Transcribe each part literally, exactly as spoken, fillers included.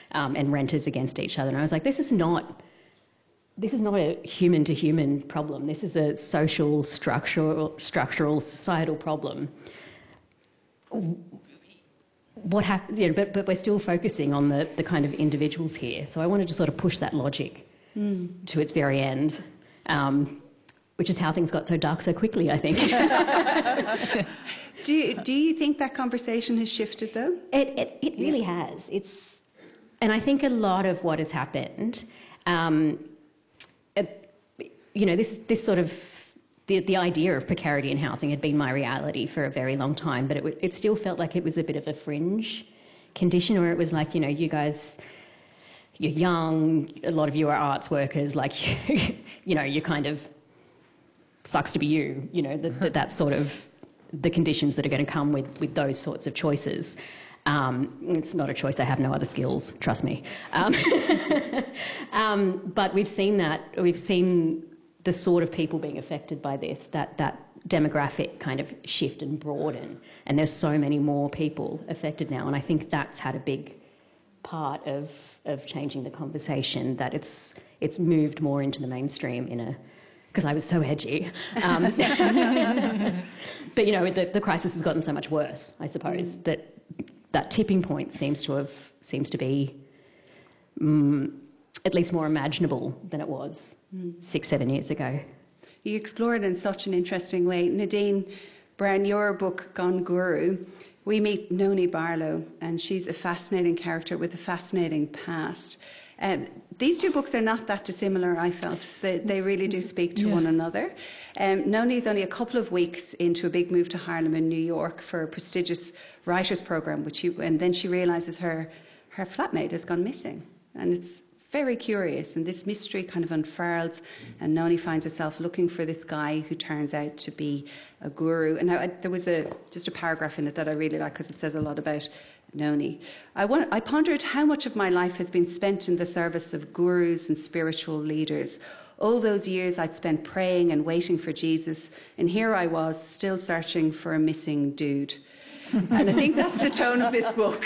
um, and renters against each other. And I was like, this is not... This is not a human-to-human problem. This is a social, structural, structural, societal problem. What happens? You know, but but we're still focusing on the the kind of individuals here. So I wanted to sort of push that logic mm. to its very end, um, which is how things got so dark so quickly, I think. do you, do you think that conversation has shifted, though? It it, it really yeah. has. It's, and I think a lot of what has happened. Um, You know, this this sort of, the, the idea of precarity in housing had been my reality for a very long time, but it, it still felt like it was a bit of a fringe condition, or it was like, you know, you guys, you're young, a lot of you are arts workers, like, you know, you kind of, sucks to be you, you know, that, that that's sort of the conditions that are going to come with, with those sorts of choices. Um, it's not a choice. I have no other skills, trust me. Um, um, but we've seen that, we've seen the sort of people being affected by this, that, that demographic kind of shift and broaden. And there's so many more people affected now. And I think that's had a big part of, of changing the conversation, that it's, it's moved more into the mainstream in a, because I was so edgy. Um, but, you know, the, the crisis has gotten so much worse, I suppose, mm. that that tipping point seems to have, seems to be um, at least more imaginable than it was mm. six, seven years ago. You explore it in such an interesting way. Nadine Brown, your book, Gone Guru, we meet Noni Barlow, and she's a fascinating character with a fascinating past. Um, these two books are not that dissimilar, I felt. They, they really do speak to yeah. one another. Um, Noni's only a couple of weeks into a big move to Harlem in New York for a prestigious writers' program, which you, and then she realises her, her flatmate has gone missing. And it's very curious, and this mystery kind of unfurls, and Noni finds herself looking for this guy who turns out to be a guru. And now, I, there was a just a paragraph in it that I really like, because it says a lot about Noni. I, want, I pondered how much of my life has been spent in the service of gurus and spiritual leaders. All those years I'd spent praying and waiting for Jesus, and here I was, still searching for a missing dude. And I think that's the tone of this book.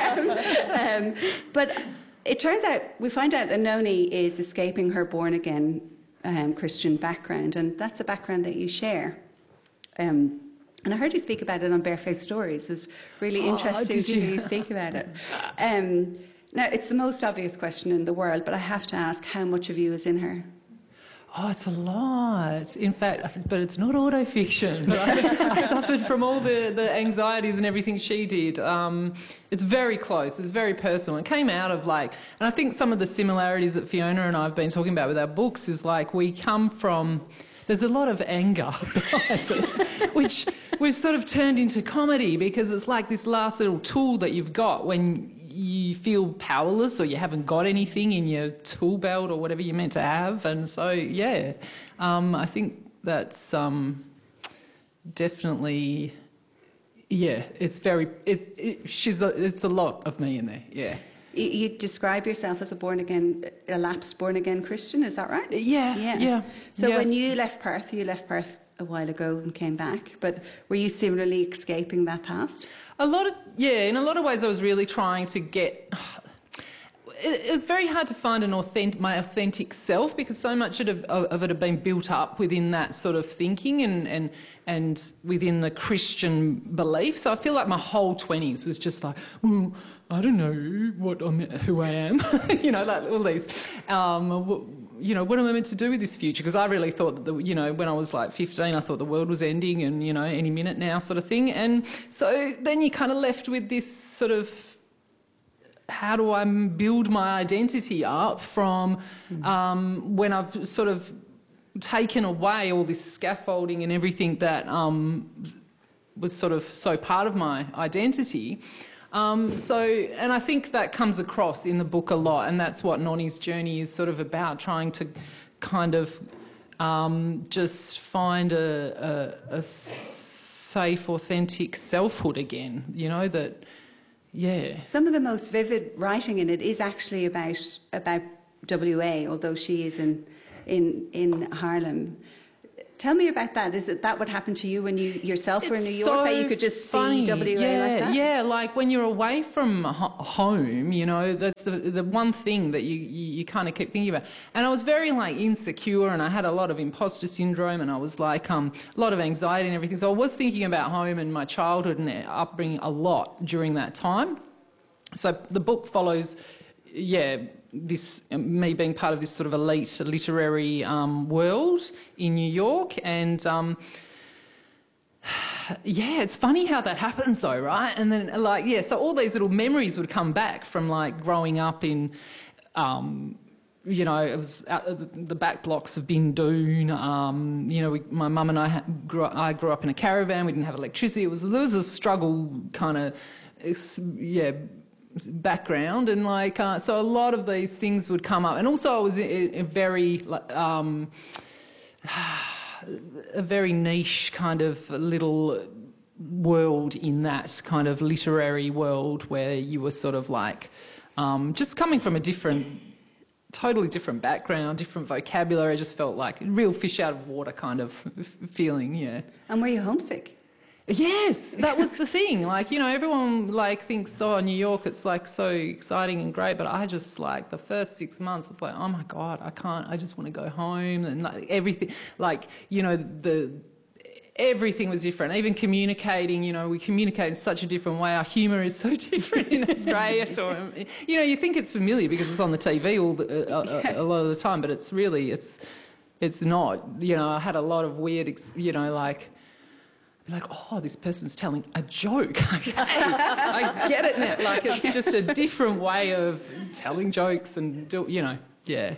um, but it turns out, we find out that Noni is escaping her born-again um, Christian background, and that's a background that you share. Um, and I heard you speak about it on Barefaced Stories. It was really oh, interesting to hear you speak about it. Um, now, it's the most obvious question in the world, but I have to ask, how much of you is in her? Oh, it's a lot. In fact, but it's not autofiction. Right? I suffered from all the, the anxieties and everything she did. Um, it's very close. It's very personal. It came out of like, and I think some of the similarities that Fiona and I have been talking about with our books is like we come from, there's a lot of anger behind it, which we've sort of turned into comedy, because it's like this last little tool that you've got when you feel powerless or you haven't got anything in your tool belt or whatever you're meant to have. And so, yeah, um, I think that's um, definitely, yeah, it's very, it, it, she's a, it's a lot of me in there, yeah. You, you describe yourself as a born-again, a lapsed born-again Christian, is that right? Yeah, yeah. yeah. So yes. when you left Perth, you left Perth a while ago and came back, but were you similarly escaping that past? A lot of, yeah, in a lot of ways I was really trying to get, it, it's very hard to find an authentic, my authentic self, because so much of, of it had been built up within that sort of thinking and, and, and within the Christian belief. So I feel like my whole twenties was just like, well, I don't know what I'm, who I am, you know, like all these, um, you know, what am I meant to do with this future? Because I really thought that, the, you know, when I was like fifteen, I thought the world was ending and, you know, any minute now sort of thing. And so then you're kind of left with this sort of, how do I build my identity up from mm. um, when I've sort of taken away all this scaffolding and everything that um, was sort of so part of my identity. Um, so, and I think that comes across in the book a lot, and that's what Noni's journey is sort of about, trying to kind of um, just find a, a, a safe, authentic selfhood again, you know, that, yeah. Some of the most vivid writing in it is actually about about W A, although she is in, in, in Harlem. Tell me about that. Is it that what happened to you when you yourself it's were in New York, so that you could just funny. see W A yeah, like that? Yeah, like when you're away from ho- home, you know, that's the the one thing that you, you, you kind of keep thinking about. And I was very like insecure, and I had a lot of imposter syndrome, and I was like um, a lot of anxiety and everything. So I was thinking about home and my childhood and upbringing a lot during that time. So the book follows, yeah, this me being part of this sort of elite literary um, world in New York, and um, yeah, it's funny how that happens though, right? And then like yeah, so all these little memories would come back from like growing up in, um, you know, it was out the back blocks of Bindoon. Um, you know, we, my mum and I ha- grew up, I grew up in a caravan. We didn't have electricity. It was there was a struggle kind of, yeah. background, and like uh, so a lot of these things would come up. And also I was a, a very um, a very niche kind of little world in that kind of literary world where you were sort of like um, just coming from a different totally different background, different vocabulary. I just felt like a real fish out of water kind of feeling. Yeah. And were you homesick? Yes, that was the thing. Like, you know, everyone like thinks, oh, New York, it's like so exciting and great. But I just like the first six months, it's like, oh my God, I can't, I just want to go home. And like everything, like, you know, the, everything was different. Even communicating, you know, we communicate in such a different way. Our humour is so different in Australia. So, you know, you think it's familiar because it's on the T V all the, a, a, a lot of the time, but it's really, it's, it's not. You know, I had a lot of weird, you know, like, like, oh, this person's telling a joke. I get it now. Like, it's just a different way of telling jokes and, do, you know, yeah.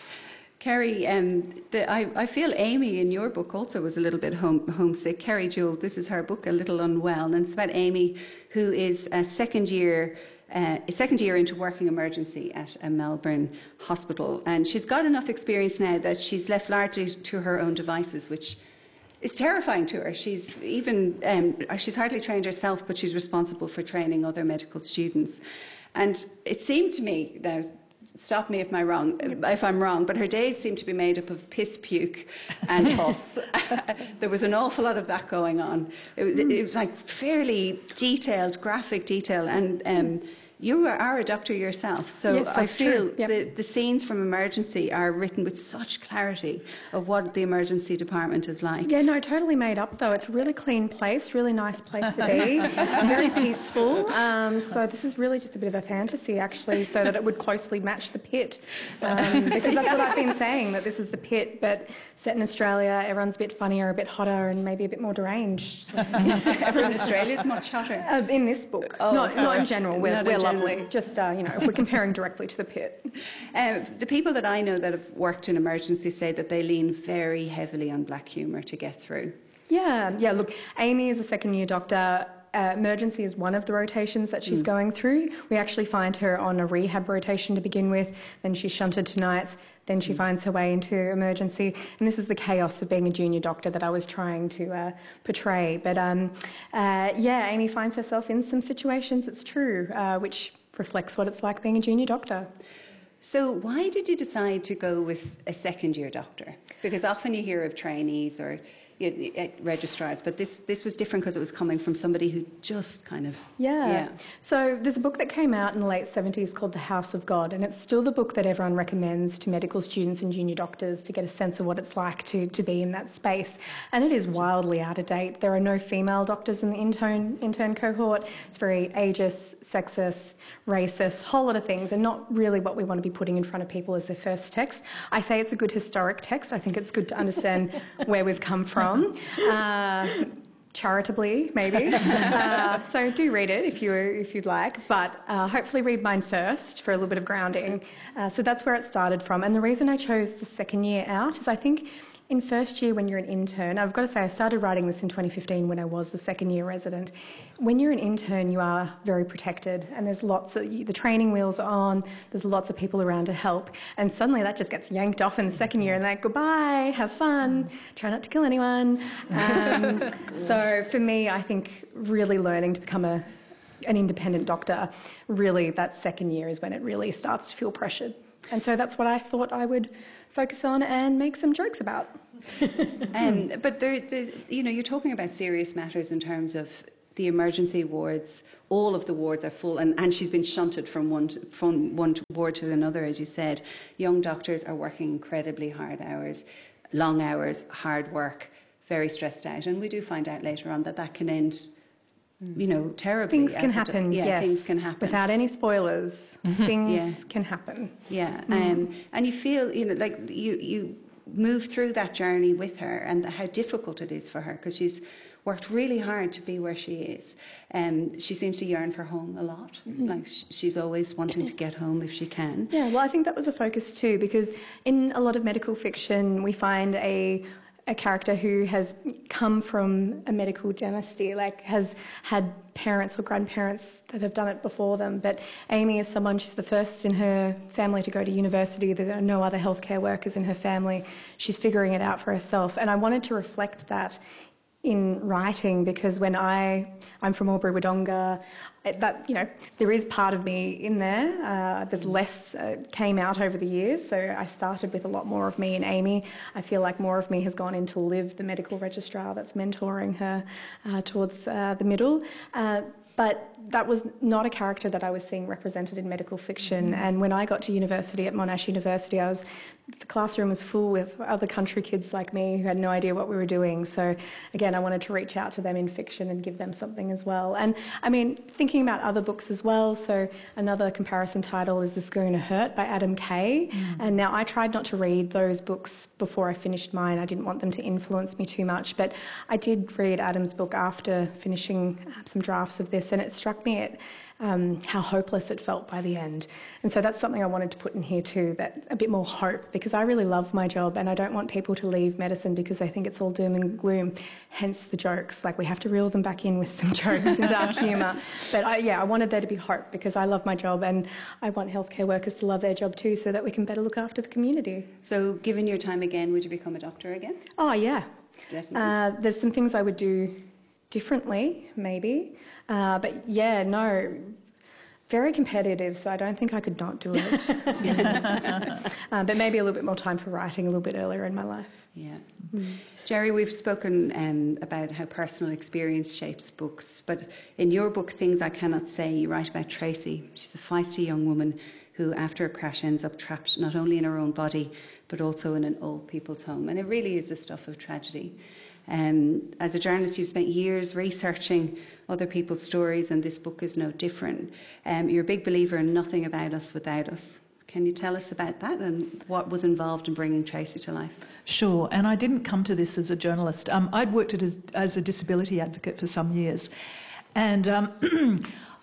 Kerry, um, the, I, I feel Amy in your book also was a little bit home, homesick. Kerry Jewell, this is her book, A Little Unwell, and it's about Amy, who is a second year Uh, a second year into working emergency at a Melbourne hospital. And she's got enough experience now that she's left largely to her own devices, which is terrifying to her. She's even um, she's hardly trained herself, but she's responsible for training other medical students. And it seemed to me, now stop me if I'm wrong, if I'm wrong, but her days seem to be made up of piss, puke, and pus. There was an awful lot of that going on. It, it was like fairly detailed, graphic detail, and um, you are a doctor yourself, so yes, I feel yep. the, the scenes from Emergency are written with such clarity of what the emergency department is like. Yeah, no, totally made up though. It's a really clean place, really nice place to be, very peaceful. Um, so this is really just a bit of a fantasy actually, so that it would closely match the pit, um, because that's what I've been saying, that this is the pit, but set in Australia, everyone's a bit funnier, a bit hotter, and maybe a bit more deranged. So. Everyone in Australia is much hotter. Uh, in this book, oh, not, not in general. We're, not we're in lovely. General. Just uh, you know, if we're comparing directly to the pit. Uh, the people that I know that have worked in emergency say that they lean very heavily on black humour to get through. Yeah, yeah. Look, Amy is a second-year doctor. Uh, emergency is one of the rotations that she's mm. going through. We actually find her on a rehab rotation to begin with, then she's shunted to nights, then she mm. finds her way into emergency. And this is the chaos of being a junior doctor that I was trying to uh, portray. But um, uh, yeah, Amy finds herself in some situations, it's true, uh, which reflects what it's like being a junior doctor. So why did you decide to go with a second-year doctor? Because often you hear of trainees or you know, registrars, but this, this was different because it was coming from somebody who just kind of... Yeah. yeah. So there's a book that came out in the late seventies called The House of God, and it's still the book that everyone recommends to medical students and junior doctors to get a sense of what it's like to, to be in that space. And it is wildly out of date. There are no female doctors in the intern, intern cohort. It's very ageist, sexist, racist, a whole lot of things, and not really what we want to be putting in front of people as their first text. I say it's a good historic text. I think it's good to understand where we've come from. Uh, charitably, maybe. Uh, so do read it if you if you'd like, but uh, hopefully read mine first for a little bit of grounding. Uh, so that's where it started from. And the reason I chose the second year out is I think in first year when you're an intern, I've got to say I started writing this in twenty fifteen when I was a second year resident. When you're an intern, you are very protected, and there's lots of, the training wheels are on, there's lots of people around to help, and suddenly that just gets yanked off in the second year and like, goodbye, have fun, try not to kill anyone. Um, so for me, I think really learning to become a an independent doctor, really that second year is when it really starts to feel pressured. And so that's what I thought I would focus on and make some jokes about. um, but there, the, you know, you're talking about serious matters in terms of the emergency wards. All of the wards are full, and, and she's been shunted from one to, from one ward to another, as you said. Young doctors are working incredibly hard hours, long hours, hard work, very stressed out, and we do find out later on that that can end, you know, terribly. Things can happen, yeah, yes. Things can happen. Without any spoilers, things Yeah. can happen. Yeah, Mm. um, and you feel, you know, like you, you move through that journey with her and how difficult it is for her, because she's worked really hard to be where she is. Um, she seems to yearn for home a lot. Mm-hmm. Like sh- she's always wanting to get home if she can. Yeah, well, I think that was a focus too, because in a lot of medical fiction, we find a a character who has come from a medical dynasty, like has had parents or grandparents that have done it before them. But Amy is someone, she's the first in her family to go to university. There are no other healthcare workers in her family. She's figuring it out for herself. And I wanted to reflect that in writing, because when I, I'm from Albury-Wodonga, that, you know, there is part of me in there. Uh, there's less uh, came out over the years, so I started with a lot more of me in Amy. I feel like more of me has gone into Liv, the medical registrar that's mentoring her uh, towards uh, the middle. Uh, But that was not a character that I was seeing represented in medical fiction. Mm-hmm. And when I got to university at Monash University, I was, the classroom was full with other country kids like me who had no idea what we were doing. So again, I wanted to reach out to them in fiction and give them something as well. And I mean, thinking about other books as well. So another comparison title is This Gonna Hurt by Adam Kay. Mm. And now I tried not to read those books before I finished mine. I didn't want them to influence me too much. But I did read Adam's book after finishing some drafts of this. And it struck me at um, how hopeless it felt by the end. And so that's something I wanted to put in here too, that a bit more hope, because I really love my job and I don't want people to leave medicine because they think it's all doom and gloom, hence the jokes. Like, we have to reel them back in with some jokes and dark humour. But I, yeah, I wanted there to be hope because I love my job, and I want healthcare workers to love their job too, so that we can better look after the community. So given your time again, would you become a doctor again? Oh yeah. Definitely. Uh, there's some things I would do differently, maybe. Uh, but yeah, no, very competitive, so I don't think I could not do it. uh, but maybe a little bit more time for writing a little bit earlier in my life. Yeah. Mm. Jerry, we've spoken um, about how personal experience shapes books, but in your book, Things I Cannot Say, you write about Tracy. She's a feisty young woman who, after a crash, ends up trapped not only in her own body, but also in an old people's home. And it really is the stuff of tragedy. Um, as a journalist, you've spent years researching other people's stories, and this book is no different. Um, you're a big believer in nothing about us without us. Can you tell us about that and what was involved in bringing Tracy to life? Sure, and I didn't come to this as a journalist. Um, I'd worked as, as a disability advocate for some years, and um,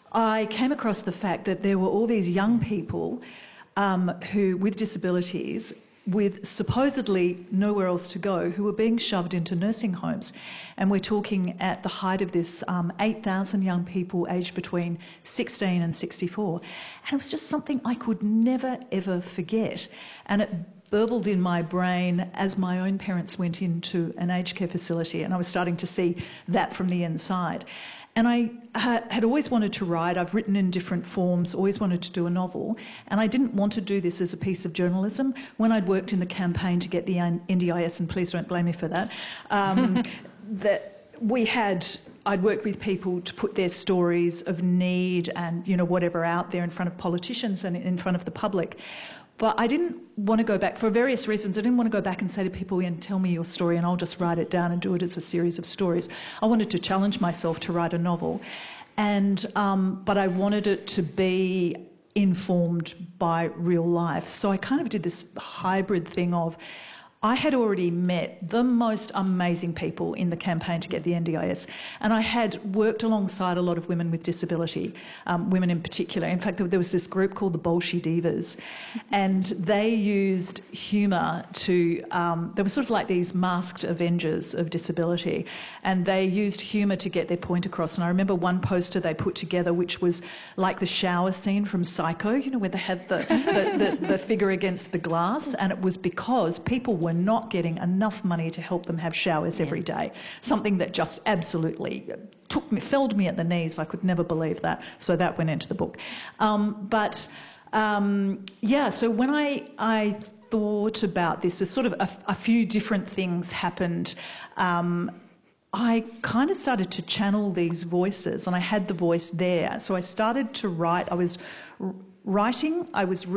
I came across the fact that there were all these young people um, who, with disabilities, with supposedly nowhere else to go, who were being shoved into nursing homes. And we're talking at the height of this, um, eight thousand young people aged between sixteen and sixty-four. And it was just something I could never, ever forget. And it burbled in my brain as my own parents went into an aged care facility, and I was starting to see that from the inside. And I uh, had always wanted to write. I've written in different forms, always wanted to do a novel. And I didn't want to do this as a piece of journalism. When I'd worked in the campaign to get the N D I S, and please don't blame me for that, um, that we had, I'd worked with people to put their stories of need and, you know, whatever out there in front of politicians and in front of the public. But I didn't want to go back, for various reasons, I didn't want to go back and say to people, Ian, tell me your story and I'll just write it down and do it as a series of stories. I wanted to challenge myself to write a novel, and um, but I wanted it to be informed by real life. So I kind of did this hybrid thing of, I had already met the most amazing people in the campaign to get the N D I S, and I had worked alongside a lot of women with disability, um, women in particular. In fact, there was this group called the Bolshoi Divas, and they used humour to, um, they were sort of like these masked avengers of disability, and they used humour to get their point across. And I remember one poster they put together which was like the shower scene from Psycho, you know, where they had the, the, the, the figure against the glass, and it was because people were not getting enough money to help them have showers every day. Something that just absolutely took me, felled me at the knees. I could never believe that. So that went into the book. Um, but Um, yeah, so when I, I thought about this, a sort of a, a few different things happened. Um, I kind of started to channel these voices, and I had the voice there. So I started to write. I was writing, I was